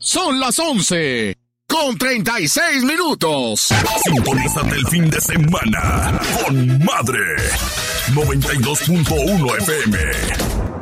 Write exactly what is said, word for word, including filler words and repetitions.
Son las once con treinta y seis minutos. Sintonízate el fin de semana con Madre noventa y dos punto uno F M.